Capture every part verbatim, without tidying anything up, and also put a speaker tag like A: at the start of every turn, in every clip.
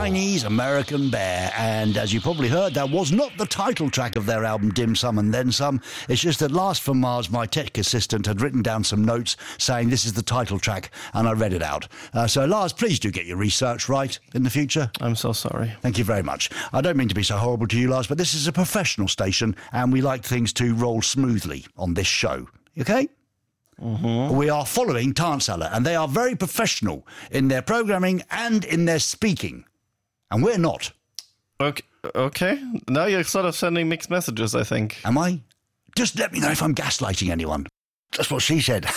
A: Chinese American Bear. And as you probably heard, that was not the title track of their album Dim Sum and Then Some. It's just that Lars from Mars, my tech assistant, had written down some notes saying this is the title track, and I read it out. Uh, so Lars, please do get your research right in the future.
B: I'm so sorry.
A: Thank you very much. I don't mean to be so horrible to you, Lars, but this is a professional station, and we like things to roll smoothly on this show. Okay? Mm-hmm. We are following Tarnsaller, and they are very professional in their programming and in their speaking. And we're not.
B: Okay. Okay. Now you're sort of sending mixed messages, I think.
A: Am I? Just let me know if I'm gaslighting anyone. That's what she said.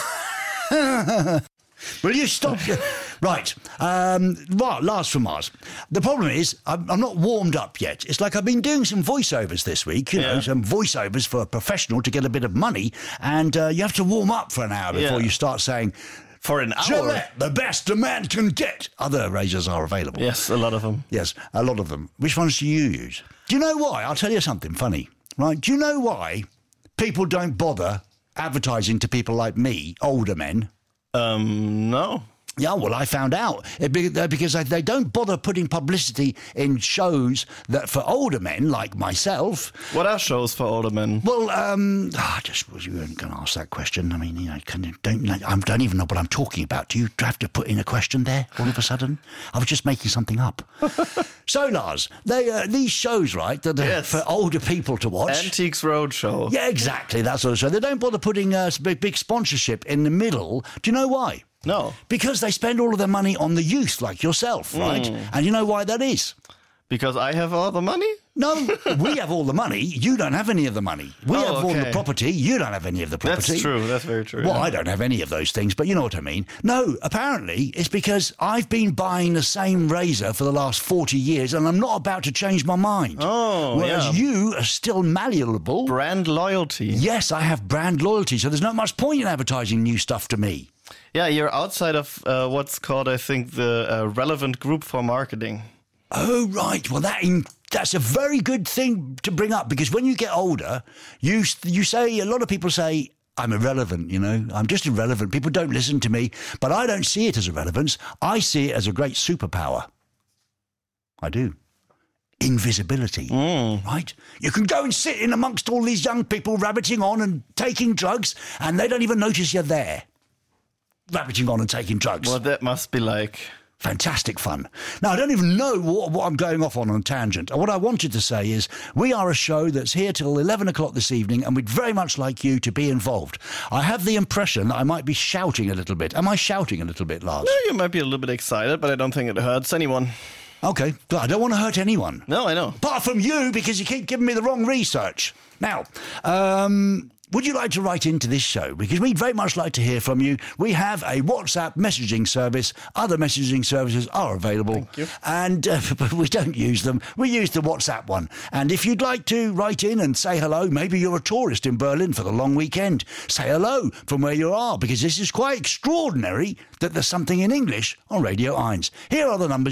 A: Will you stop? Right. Um, well, Lars from Mars. The problem is, I'm, I'm not warmed up yet. It's like I've been doing some voiceovers this week, you yeah. know, some voiceovers for a professional to get a bit of money, and uh, you have to warm up for an hour before yeah. you start saying,
B: for an hour?
A: Gillette, the best a man can get. Other razors are available.
B: Yes, a lot of them.
A: Yes, a lot of them. Which ones do you use? Do you know why? I'll tell you something funny, right? Do you know why people don't bother advertising to people like me, older men?
B: Um, no.
A: Yeah, well, I found out it be, uh, because they don't bother putting publicity in shows that for older men like myself.
B: What are shows for older men?
A: Well, um, oh, I just was you weren't going to ask that question. I mean, you know, can you, don't I don't even know what I'm talking about. Do you have to put in a question there all of a sudden? I was just making something up. So, Lars, they uh, these shows, right, that are
B: yes.
A: for older people to watch.
B: Antiques Roadshow.
A: Yeah, exactly. That sort of show. They don't bother putting a big, big sponsorship in the middle. Do you know why?
B: No.
A: Because they spend all of their money on the youth like yourself, right? Mm. And you know why that is?
B: Because I have all the money?
A: No, we have all the money. You don't have any of the money. We
B: oh,
A: have
B: okay.
A: all the property. You don't have any of the property.
B: That's true. That's very true.
A: Well,
B: yeah.
A: I don't have any of those things, but you know what I mean. No, apparently it's because I've been buying the same razor for the last forty years and I'm not about to change my mind.
B: Oh,
A: Whereas
B: yeah.
A: you are still malleable.
B: Brand loyalty.
A: Yes, I have brand loyalty, so there's not much point in advertising new stuff to me.
B: Yeah, you're outside of uh, what's called, I think, the uh, relevant group for marketing.
A: Oh, right. Well, that in, that's a very good thing to bring up, because when you get older, you you say, a lot of people say, I'm irrelevant, you know, I'm just irrelevant. People don't listen to me, but I don't see it as irrelevance. I see it as a great superpower. I do. Invisibility,
B: mm.
A: right? You can go and sit in amongst all these young people rabbiting on and taking drugs, and they don't even notice you're there. Rabbiting on and taking drugs.
B: Well, that must be like...
A: fantastic fun. Now, I don't even know what, what I'm going off on on a tangent. What I wanted to say is we are a show that's here till eleven o'clock this evening, and we'd very much like you to be involved. I have the impression that I might be shouting a little bit. Am I shouting a little bit, Lars?
B: No, you might be a little bit excited, but I don't think it hurts anyone.
A: Okay, I don't want to hurt anyone.
B: No, I know.
A: Apart from you, because you keep giving me the wrong research. Now, um... would you like to write into this show? Because we'd very much like to hear from you. We have a WhatsApp messaging service. Other messaging services are available.
B: Thank you.
A: And uh, but we don't use them. We use the WhatsApp one. And if you'd like to write in and say hello, maybe you're a tourist in Berlin for the long weekend, say hello from where you are, because this is quite extraordinary that there's something in English on Radio Eins. Here are the numbers.